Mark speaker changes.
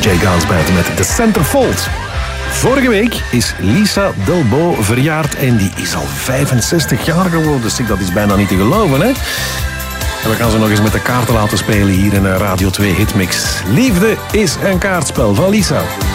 Speaker 1: Jay Giles Band met The Centerfold. Vorige week is Lisa Delbo verjaard en die is al 65 jaar geworden. Dus dat is bijna niet te geloven, hè? En we gaan ze nog eens met de kaarten laten spelen hier in Radio 2 Hitmix. Liefde is een kaartspel van Lisa.